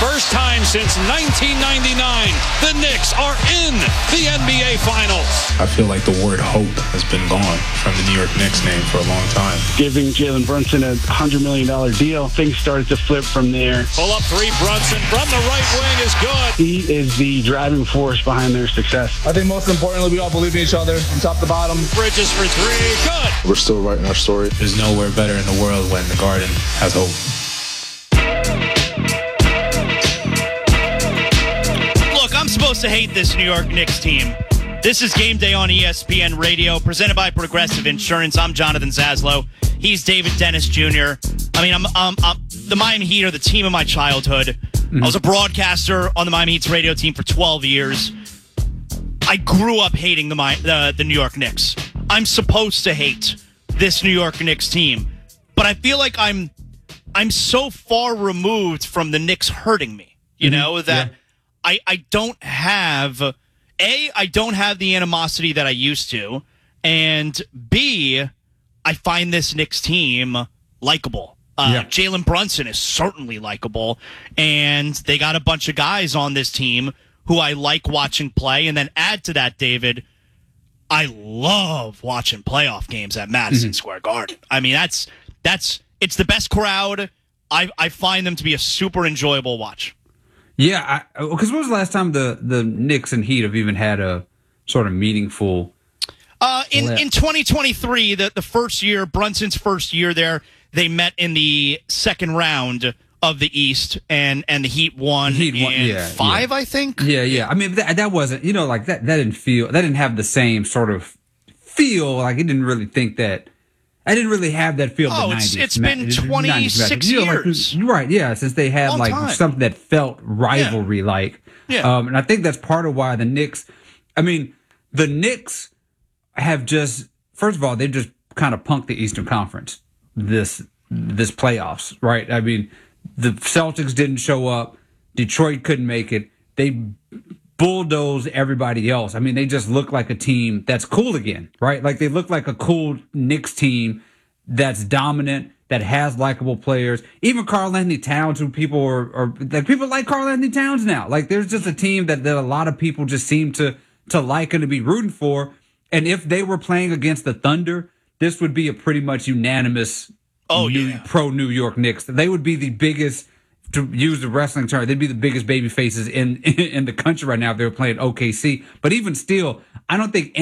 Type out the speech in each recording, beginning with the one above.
first time since 1999, the Knicks are in the NBA Finals. I feel like the word hope has been gone from the New York Knicks name for a long time. Giving Jalen Brunson a $100 million deal, things started to flip from there. Pull up three, Brunson from the right wing is good. He is the driving force behind their success. I think most importantly, we all believe in each other from top to bottom. Bridges for three, good. We're still writing our story. There's nowhere better in the world when the Garden has hope. Look, I'm supposed to hate this New York Knicks team. This is Game Day on ESPN Radio, presented by Progressive Insurance. I'm Jonathan Zaslow. He's David Dennis Jr. I mean, I'm the Miami Heat are the team of my childhood. I was a broadcaster on the Miami Heat's radio team for 12 years. I grew up hating the New York Knicks. I'm supposed to hate this New York Knicks team, but I feel like I'm so far removed from the Knicks hurting me, you know, that I don't have, A, I don't have the animosity that I used to, and B, I find this Knicks team likable. Jalen Brunson is certainly likable, and they got a bunch of guys on this team who I like watching play. And then add to that, David, I love watching playoff games at Madison Square Garden. I mean, it's the best crowd. I find them to be a super enjoyable watch. Yeah, because when was the last time the Knicks and Heat have even had a sort of meaningful? In 2023, the first year, Brunson's first year there, they met in the second round of the East, and the Heat won in five, I think. Yeah. I mean, that wasn't, you know, like that didn't have the same sort of feel. Like, it didn't really think that. I didn't really have that feel. Oh, the 90s. It's been 26 years. You're right, yeah, since they had Long time. something that felt rivalry-like. Yeah. And I think that's part of why the Knicks, the Knicks have just, first of all, they just kind of punked the Eastern Conference this playoffs, right? I mean, the Celtics didn't show up. Detroit couldn't make it. They bulldoze everybody else. I mean, they just look like a team that's cool again, right? Like, they look like a cool Knicks team that's dominant, that has likable players. Even Karl-Anthony Towns, who people are like, people like Karl-Anthony Towns now. Like, there's just a team that a lot of people just seem to like and to be rooting for. And if they were playing against the Thunder, this would be a pretty much unanimous pro New York Knicks. They would be the biggest, to use the wrestling term, they'd be the biggest baby faces in the country right now if they were playing OKC. But even still, I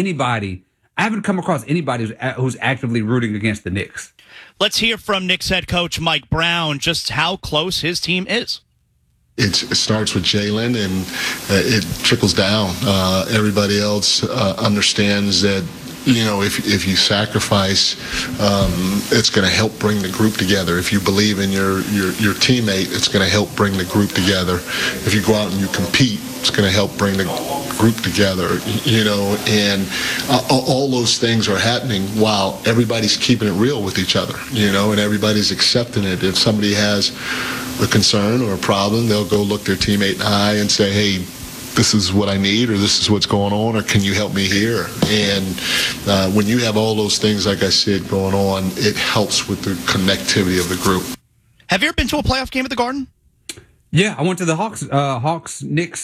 haven't come across anybody who's actively rooting against the Knicks. Let's hear from Knicks head coach Mike Brown just how close his team is. It starts with Jalen, and it trickles down. Everybody else understands that, you know, if you sacrifice, it's going to help bring the group together. If you believe in your teammate, it's going to help bring the group together. If you go out and you compete, it's going to help bring the group together, you know, and all those things are happening while everybody's keeping it real with each other, you know, and everybody's accepting it. If somebody has a concern or a problem, they'll go look their teammate in the eye and say, hey, this is what I need, or this is what's going on, or can you help me here? And when you have all those things, like I said, going on, it helps with the connectivity of the group. Have you ever been to a playoff game at the Garden? Yeah, I went to the Hawks Knicks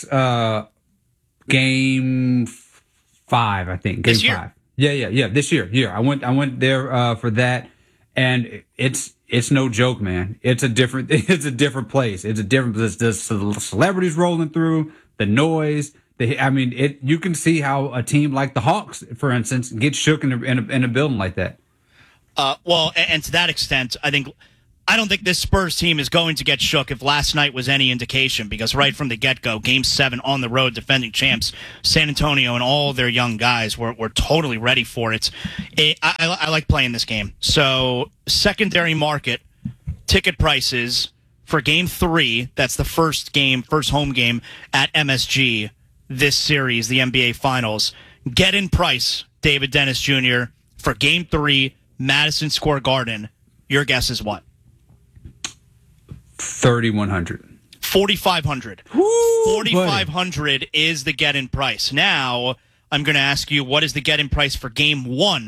game 5, I think. Game this year? 5. Yeah. This year. I went there for that, and it's no joke, man. It's a different place. It's a different place. The celebrities rolling through, the noise. You can see how a team like the Hawks, for instance, gets shook in a building like that. Well, and to that extent, I don't think this Spurs team is going to get shook if last night was any indication, because right from the get-go, Game 7 on the road, defending champs, San Antonio and all their young guys were totally ready for it. I like playing this game. So, secondary market, ticket prices for Game 3, that's the first home game at MSG this series, the NBA Finals. Get in price, David Dennis Jr., for Game 3, Madison Square Garden. Your guess is what? 3,100. 4,500. 4,500 is the get-in price. Now, I'm going to ask you, what is the get-in price for Game 1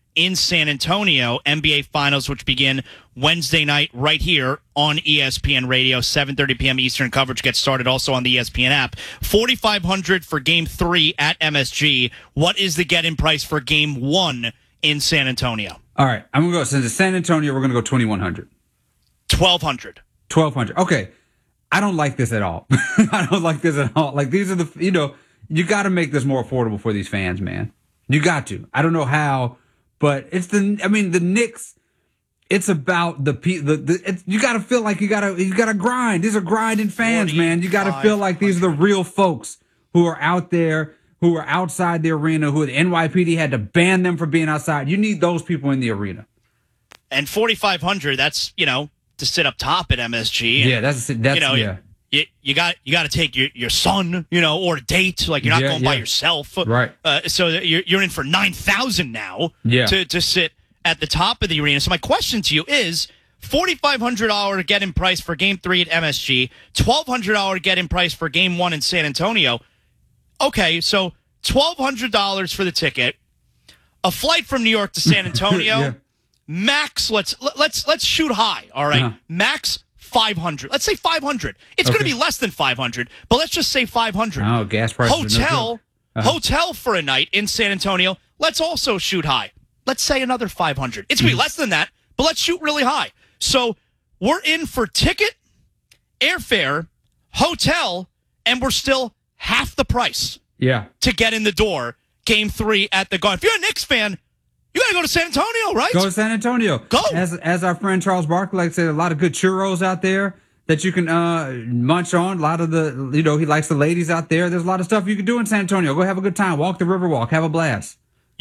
in San Antonio. NBA Finals, which begin Wednesday night right here on ESPN Radio. 7:30 p.m. Eastern. Coverage gets started also on the ESPN app. $4,500 for Game 3 at MSG. What is the get-in price for Game 1 in San Antonio? All right, I'm going to go, since it's San Antonio, we're going to go 2,100. 1,200. 1,200. Okay. I don't like this at all. I don't like this at all. Like, these are you got to make this more affordable for these fans, man. You got to. I don't know how, but the Knicks, it's about you got to feel like you got to grind. These are grinding fans, man. You got to feel like these are the real folks who are out there, who are outside the arena, who the NYPD had to ban them from being outside. You need those people in the arena. And 4,500, that's, to sit up top at MSG. And, that's yeah. You got to take your son, or a date. Like, you're not going by yourself, right? So you're in for 9,000 now. Yeah. To sit at the top of the arena. So my question to you is: $4,500 get-in price for Game 3 at MSG, $1,200 get-in price for Game 1 in San Antonio. Okay, so $1,200 for the ticket, a flight from New York to San Antonio. Yeah. Max, let's shoot high. All right, Uh-huh. Max 500. Let's say 500. It's going to be less than 500, but let's just say 500. Oh, gas prices. Hotel for a night in San Antonio. Let's also shoot high. Let's say another 500. It's going to be less than that, but let's shoot really high. So we're in for ticket, airfare, hotel, and we're still half the price. Yeah. To get in the door. Game 3 at the Garden. If you're a Knicks fan, you got to go to San Antonio, right? Go to San Antonio. Go. As our friend Charles Barkley likes to say, a lot of good churros out there that you can munch on. A lot of he likes the ladies out there. There's a lot of stuff you can do in San Antonio. Go have a good time. Walk the Riverwalk. Have a blast.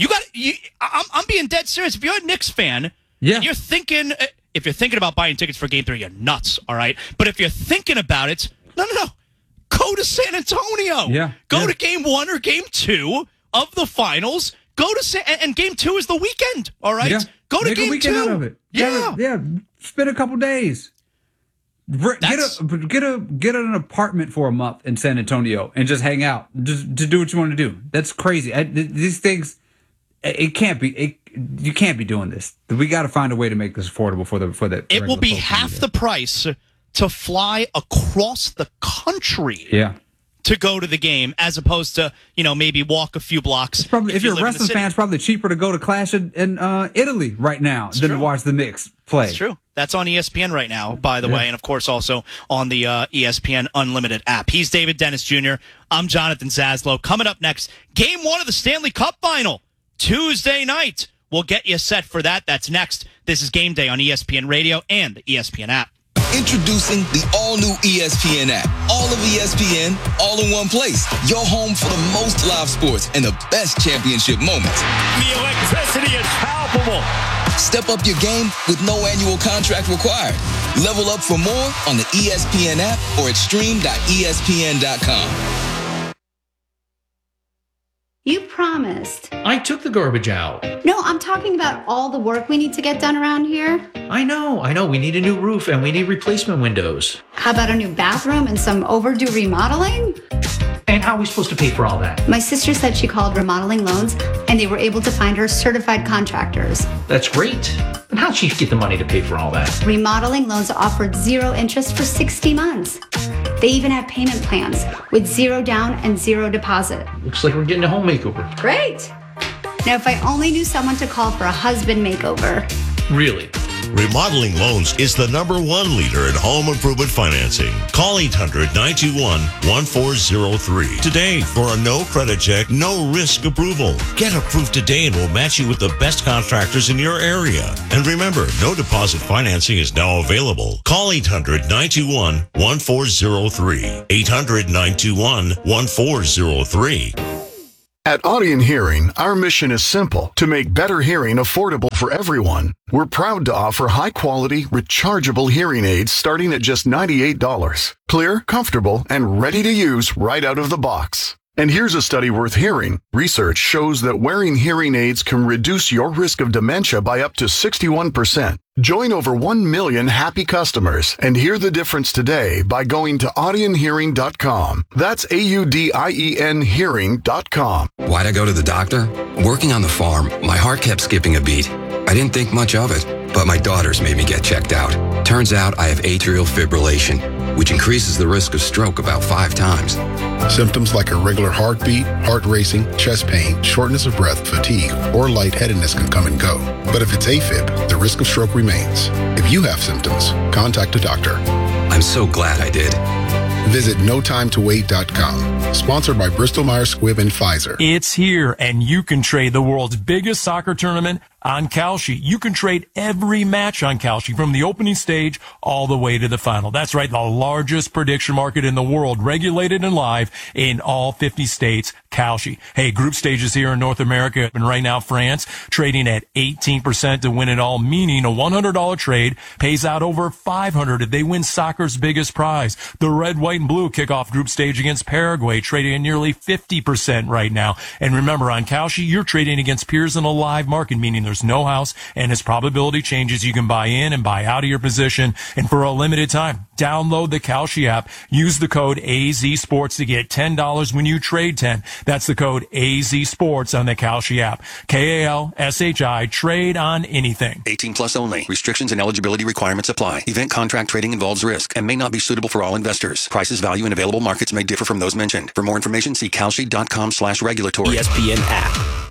I'm being dead serious. If you're a Knicks fan, and you're thinking, if you're thinking about buying tickets for Game 3, you're nuts, all right? But if you're thinking about it, no. Go to San Antonio. Yeah. Go to Game 1 or Game 2 of the finals. Go to and Game 2 is the weekend. All right, yeah. Go to Make Game a weekend 2. Out of it. Yeah, Spend a couple days. Get an apartment for a month in San Antonio and just hang out. Just to do what you want to do. That's crazy. These things, it can't be. You can't be doing this. We got to find a way to make this affordable for the. It will be half the price to fly across the country. Yeah. To go to the game, as opposed to maybe walk a few blocks. It's probably, if you're a wrestling fan, it's probably cheaper to go to Clash in Italy right now than to watch the Knicks play. That's true. That's on ESPN right now, by the way, and of course also on the ESPN Unlimited app. He's David Dennis Jr. I'm Jonathan Zaslow. Coming up next, Game 1 of the Stanley Cup Final, Tuesday night. We'll get you set for that. That's next. This is Game Day on ESPN Radio and the ESPN app. Introducing the all-new ESPN app. All of ESPN, all in one place. Your home for the most live sports and the best championship moments. The electricity is palpable. Step up your game with no annual contract required. Level up for more on the ESPN app or at stream.espn.com. You promised. I took the garbage out. No, I'm talking about all the work we need to get done around here. I know. We need a new roof and we need replacement windows. How about a new bathroom and some overdue remodeling? And how are we supposed to pay for all that? My sister said she called Remodeling Loans and they were able to find her certified contractors. That's great. But how'd she get the money to pay for all that? Remodeling Loans offered 0 interest for 60 months. They even have payment plans with 0 down and 0 deposit. Looks like we're getting a home makeover. Great. Now, if I only knew someone to call for a husband makeover. Really? Remodeling Loans is the #1 leader in home improvement financing. Call 800-921-1403 today for a no credit check, no risk approval. Get approved today and we'll match you with the best contractors in your area. And remember, no deposit financing is now available. Call 800-921-1403. 800-921-1403. At Audien Hearing, our mission is simple: to make better hearing affordable for everyone. We're proud to offer high-quality, rechargeable hearing aids starting at just $98. Clear, comfortable, and ready to use right out of the box. And here's a study worth hearing. Research shows that wearing hearing aids can reduce your risk of dementia by up to 61%. Join over 1 million happy customers and hear the difference today by going to audionhearing.com. That's AUDIEN hearing.com. Why'd I go to the doctor? Working on the farm, my heart kept skipping a beat. I didn't think much of it, but my daughters made me get checked out. Turns out I have atrial fibrillation, which increases the risk of stroke about 5 times. Symptoms like irregular heartbeat, heart racing, chest pain, shortness of breath, fatigue, or lightheadedness can come and go. But if it's AFib, the risk of stroke remains. If you have symptoms, contact a doctor. I'm so glad I did. Visit NoTimeToWait.com. Sponsored by Bristol-Myers Squibb and Pfizer. It's here, and you can trade the world's biggest soccer tournament on Kalshi. You can trade every match on Kalshi from the opening stage all the way to the final. That's right, the largest prediction market in the world, regulated and live in all 50 states. Kalshi. Hey, group stages here in North America, and right now France trading at 18% to win it all, meaning a $100 trade pays out over $500 if they win soccer's biggest prize. The red, white, and blue kick off group stage against Paraguay, trading at nearly 50% right now. And remember, on Kalshi, you're trading against peers in a live market, meaning there's no house, and as probability changes, you can buy in and buy out of your position. And for a limited time, download the Kalshi app. Use the code AZSports to get $10 when you trade 10. That's the code AZSports on the Kalshi app. KALSHI, trade on anything. 18 plus only. Restrictions and eligibility requirements apply. Event contract trading involves risk and may not be suitable for all investors. Prices, value, and available markets may differ from those mentioned. For more information, see Kalshi.com/regulatory. ESPN app.